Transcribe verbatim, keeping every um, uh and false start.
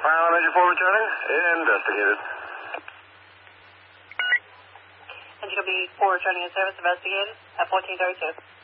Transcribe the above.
Pilot Engine four returning. Investigated. Engine B four returning in service. Investigated at fourteen thirty-two.